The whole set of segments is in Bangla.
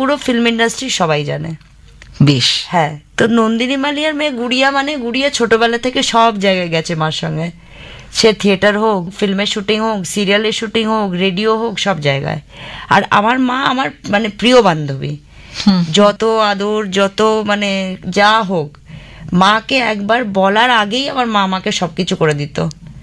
পুরো ফিল্ম ইন্ডাস্ট্রি সবাই জানে। বেশ। হ্যাঁ, তো নন্দিনী মালিয়ার মেয়ে গুড়িয়া, মানে গুড়িয়া ছোটবেলা থেকে সব জায়গায় গেছে মার সঙ্গে, সে থিয়েটার হোক, ফিল্মের শুটিং হোক, সিরিয়ালের শুটিং হোক, রেডিও হোক, সব জায়গায়। আর আমার মা আমার মানে প্রিয় বান্ধবী, যত আদর, যত মানে যা হোক, মাকে একবার বলার আগেই আমার মা আমাকে সবকিছু করে দিত।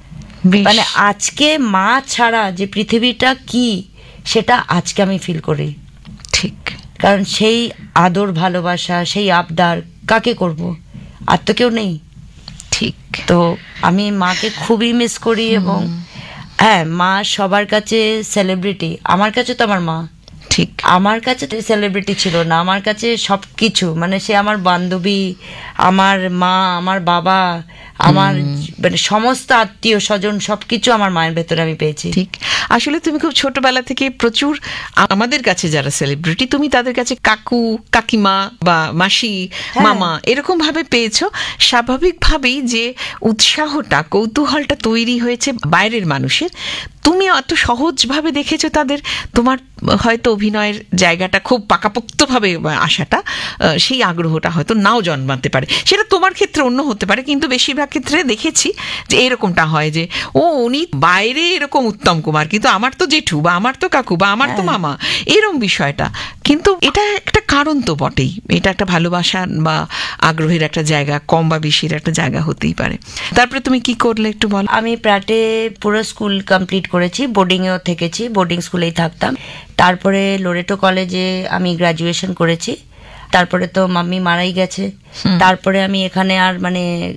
মানে আজকে মা ছাড়া যে পৃথিবীটা কি সেটা আজকে আমি ফিল করি। ঠিক, কারণ সেই আদর ভালোবাসা, সেই আবদার কাকে করব, আর তো কেউ নেই। ঠিক। তো আমি মাকে খুবই মিস করি। এবং হ্যাঁ, মা সবার কাছে সেলিব্রিটি, আমার কাছে তো আমার মা ঠিক, আমার কাছে তো সেলিব্রিটি ছিল না, আমার কাছে সবকিছু, মানে সে আমার বান্ধবী, আমার মা, আমার বাবা, আমার মানে সমস্ত আত্মীয় স্বজন, সবকিছু আমার মায়ের ভেতরে আমি পেয়েছি। ঠিক। আসলে তুমি খুব ছোটবেলা থেকে প্রচুর, আমাদের কাছে যারা সেলিব্রিটি, তুমি তাদের কাছে কাকু, কাকিমা বা মাসি, মামা এরকম ভাবে পেয়েছো। স্বাভাবিকভাবেই যে উৎসাহটা, কৌতূহলটা তৈরি হয়েছে বাইরের মানুষের, তুমি অত সহজভাবে দেখেছো তাদের। তোমার হয়তো অভিনয়ের জায়গাটা খুব পাকাপোক্তভাবে আসাটা, সেই আগ্রহটা হয়তো নাও জন্মাতে পারে, সেটা তোমার ক্ষেত্রে অন্য হতে পারে, কিন্তু বেশিরভাগ ক্ষেত্রে দেখেছি যে এরকমটা হয় যে উনি বাইরে এরকম উত্তম কুমার, কিন্তু আমার তো জেঠু বা আমার তো কাকু বা আমার তো মামা, এরকম বিষয়টা। কিন্তু এটা একটা কারণ তো বটেই, এটা একটা ভালোবাসা বা আগ্রহের একটা জায়গা, কম বা বেশির একটা জায়গা হতেই পারে। তারপরে তুমি কি করলে একটু বলো। আমি প্রাটে পুরো স্কুল কমপ্লিট করেছি, বোর্ডিংয়েও থেকেছি, বোর্ডিং স্কুলেই থাকতাম। তারপরে লোরেটো কলেজে আমি গ্রাজুয়েশন করেছি। তারপরে তো মাম্মি মারাই গেছে। তারপরে আমি এখানে আর মানে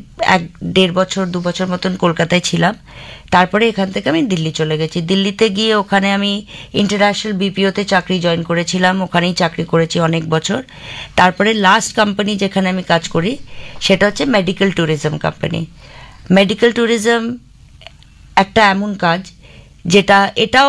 1-1.5 বছর 2 বছর মতন কলকাতায় ছিলাম। তারপরে এখান থেকে আমি দিল্লি চলে গেছি। দিল্লিতে গিয়ে ওখানে আমি ইন্টারন্যাশনাল বিপিওতে চাকরি জয়েন করেছিলাম, ওখানেই চাকরি করেছি অনেক বছর। তারপরে লাস্ট কোম্পানি যেখানে আমি কাজ করি সেটা হচ্ছে medical tourism company. Medical tourism একটা এমন কাজ যেটা, এটাও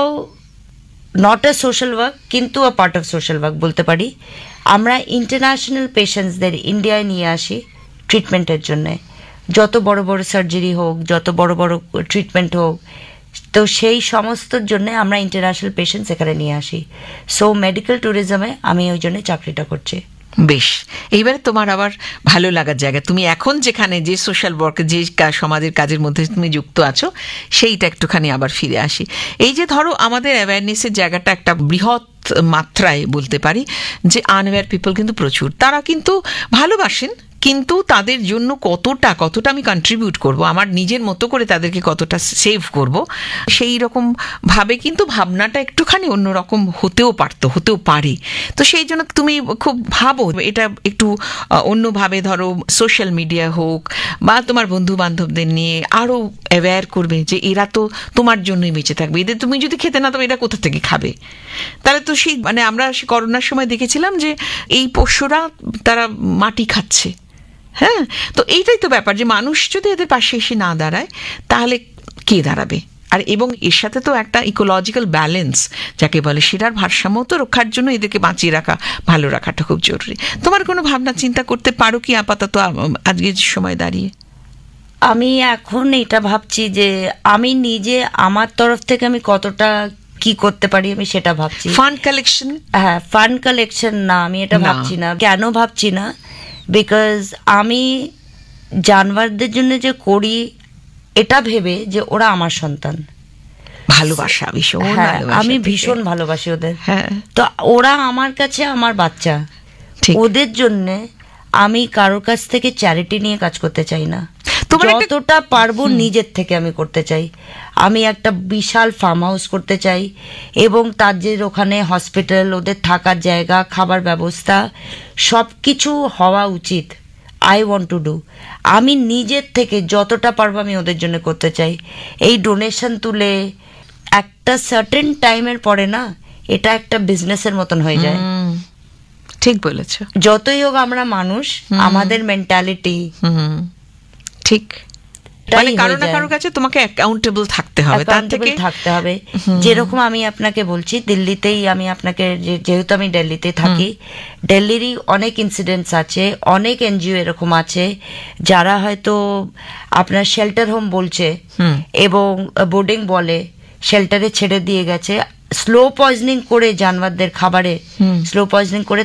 নট আ সোশ্যাল ওয়ার্ক, কিন্তু আ পার্ট অফ সোশ্যাল ওয়ার্ক বলতে পারি। আমরা ইন্টারন্যাশনাল পেশেন্টসদের ইন্ডিয়ায় নিয়ে আসি ট্রিটমেন্টের জন্যে, যত বড় বড় সার্জারি হোক, যত বড় বড় ট্রিটমেন্ট হোক, তো সেই সমস্তর জন্য আমরা ইন্টারন্যাশনাল পেশেন্টস এখানে নিয়ে আসি। সো মেডিকেল ট্যুরিজমে আমি ওই জন্য চাকরিটা করছি। বেশ। এইবারে তোমার আবার ভালো লাগার জায়গা, তুমি এখন যেখানে যে সোশ্যাল ওয়ার্ক, যে সমাজের কাজের মধ্যে তুমি যুক্ত আছো, সেইটা একটুখানি আবার ফিরে আসি। এই যে ধরো আমাদের অ্যাওয়ারনেসের জায়গাটা একটা বৃহৎ মাত্রায় বলতে পারি যে আনঅ্যাওয়ার পিপল কিন্তু প্রচুর, তারা কিন্তু ভালোবাসেন, কিন্তু তাদের জন্য কতটা আমি কন্ট্রিবিউট করব, আমার নিজের মতো করে তাদেরকে কতটা সেভ করব, সেই রকম ভাবে কিন্তু ভাবনাটা একটুখানি অন্যরকম হতেও পারে। তো সেই জন্য তুমি খুব ভাবো এটা একটু অন্যভাবে, ধরো সোশ্যাল মিডিয়া হোক বা তোমার বন্ধু বান্ধবদের নিয়ে আরো অ্যাওয়্যার করবে যে এরা তো তোমার জন্যই বেঁচে থাকবে, এদের তুমি যদি খেতে না তবে এরা কোথা থেকে খাবে। তাহলে তো সেই মানে আমরা করোনার সময় দেখেছিলাম যে এই পোষ্যরা তারা মাটি খাচ্ছে। হ্যাঁ, তো এইটাই তো ব্যাপার যে মানুষ যদি এদের পাশে এসে না দাঁড়ায় তাহলে কে দাঁড়াবে। আর এবং এর সাথে তো একটা ইকোলজিক্যাল ব্যালেন্স যাকে বলে, সেটার ভারসাম্য তো রক্ষার জন্য এদেরকে বাঁচিয়ে রাখা, ভালো রাখাটা খুব জরুরি। তোমার কোনো ভাবনা চিন্তা করতে পারো কি আপাতত আজকের সময় দাঁড়িয়ে? আমি এখন এটা ভাবছি যে আমি নিজে আমার তরফ থেকে আমি কতটা কি করতে পারি, আমি সেটা ভাবছি। Fund collection? হ্যাঁ, ফান্ড কালেকশন না, আমি এটা ভাবছি না। কেন ভাবছি না? বিকজ আমি জানোয়ারদের জন্য যে করি এটা ভেবে যে ওরা আমার সন্তান, ভালোবাসা ভীষণ, আমি ভীষণ ভালোবাসি ওদের। তো ওরা আমার কাছে আমার বাচ্চা, ওদের জন্য আমি কারোর কাছ থেকে চ্যারিটি নিয়ে কাজ করতে চাই না। যতটা পারবো নিজের থেকে আমি করতে চাই। আমি একটা বিশাল ফার্ম হাউস করতে চাই এবং তার যে ওখানে হসপিটাল, ওদের থাকার জায়গা, খাবার ব্যবস্থা সবকিছু হওয়া উচিত। আই ওয়ান্ট টু ডু, আমি নিজের থেকে যতটা পারবো আমি ওদের জন্য করতে চাই। এই ডোনেশন তুলে একটা সার্টেন টাইমের পরে না এটা একটা বিজনেসের মতন হয়ে যায়। ঠিক বলেছো। যতই হোক আমরা মানুষ, আমাদের মেন্টালিটি ঠিক, মানে কারো না কারোর কাছে তোমাকে অ্যাকাউন্টেবল থাকতে হবে, তার থেকে থাকতে হবে। যেরকম আমি আপনাকে বলছি, দিল্লিতেই আমি আপনাকে, যেহেতু আমি দিল্লিতে থাকি, দিল্লিরই অনেক ইনসিডেন্টস আছে, অনেক এনজিও এরকম আছে যারা হয়তো আপনার শেল্টার হোম বলছে এবং বোর্ডিং বলে, শেল্টারে ছেড়ে দিয়ে গেছে, স্লো পয়জনিং করে জানোয়ারদের খাবারে স্লো পয়জনিং করে